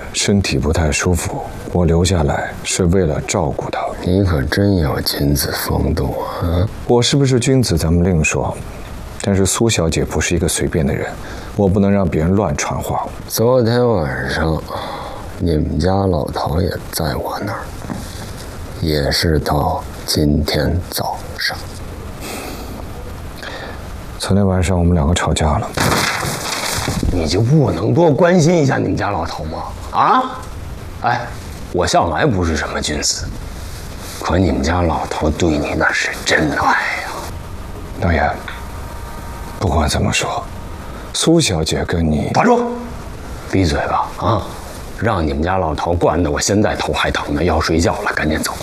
身体不太舒服，我留下来是为了照顾她。 你可真有君子风度啊！ 我是不是君子，咱们另说。但是苏小姐不是一个随便的人，我不能让别人乱传话。 昨天晚上，你们家老头也在我那儿，也是到今天早上。 昨天晚上我们两个吵架了。 你就不能多关心一下你们家老头吗？啊？哎，我向来不是什么君子，可你们家老头对你那是真爱呀！ 导演，不管怎么说，苏小姐跟你…… 打住！闭嘴吧！啊，让你们家老头惯得我现在头还疼呢，要睡觉了，赶紧走。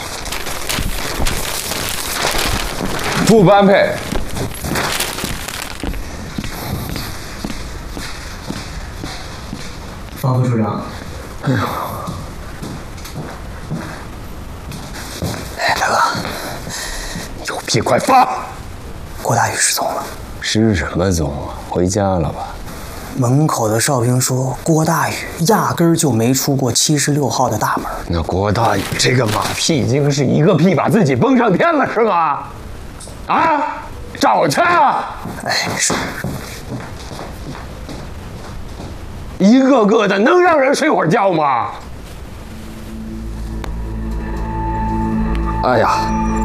副班配。 方副处长， 哎呦， 哎，大哥， 有屁快发！ 郭大宇失踪了。 失什么踪啊？回家了吧？ 门口的哨兵说，郭大宇压根儿就没出过76号的大门。 那郭大宇这个马屁精是一个屁把自己蹦上天了是吗？啊，找去！ 哎，是。 一个个的能让人睡会儿觉吗？哎呀！